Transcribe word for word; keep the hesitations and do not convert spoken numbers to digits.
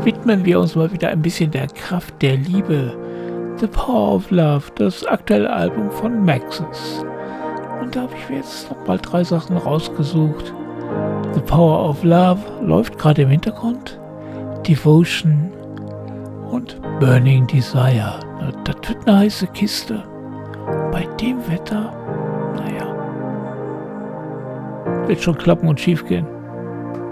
widmen wir uns mal wieder ein bisschen der Kraft der Liebe. The Power of Love, das aktuelle Album von Maxis. Und da habe ich mir jetzt nochmal drei Sachen rausgesucht. The Power of Love läuft gerade im Hintergrund. Devotion und Burning Desire. Na, das wird eine heiße Kiste. Bei dem Wetter, naja, wird schon klappen und schief gehen.